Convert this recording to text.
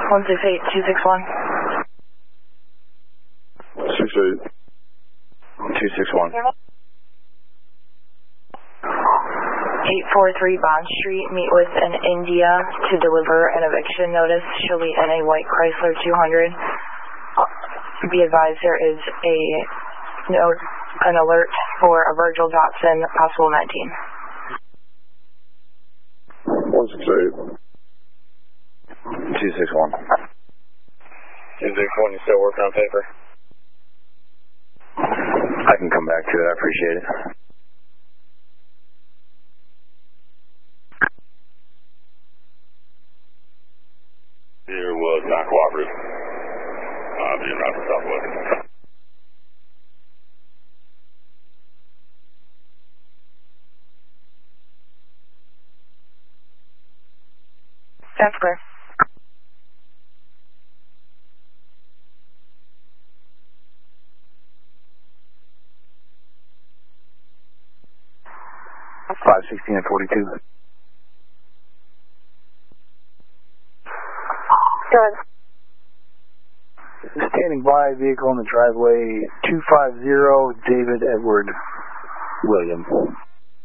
168-261. 68. 261. 843 Bond Street. Meet with an India to deliver an eviction notice. She'll be in a white Chrysler 200. Be advised there is an alert for a Virgil Dotson, possible 19. 168. 261. 261, you still working on paper? I can come back to it. I appreciate it. Here was not cooperative. You're not the Southwest. That's clear. Five 16 and 42. Good. Standing by, vehicle in the driveway, 250 David Edward William.